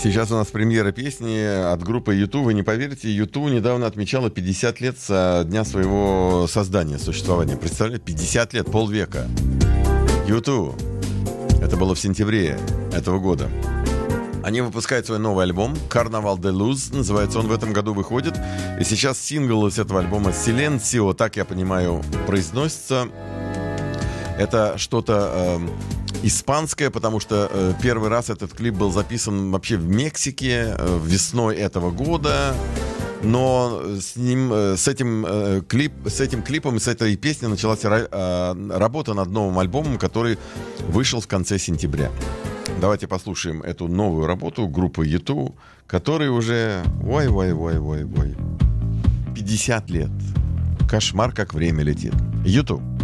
Сейчас у нас премьера песни от группы U2. Вы не поверите, U2 недавно отмечала 50 лет со дня своего создания, существования. Представляете, 50 лет, полвека. U2. Это было в сентябре этого года. Они выпускают свой новый альбом «Carnaval de Luz», называется он, в этом году выходит. И сейчас сингл из этого альбома «Silencio», так я понимаю, произносится. Это что-то испанское, потому что первый раз этот клип был записан вообще в Мексике весной этого года. Но с этим клипом и с этой песней началась работа над новым альбомом, который вышел в конце сентября. Давайте послушаем эту новую работу группы U2, которой уже 50 лет. Кошмар, как время летит. U2.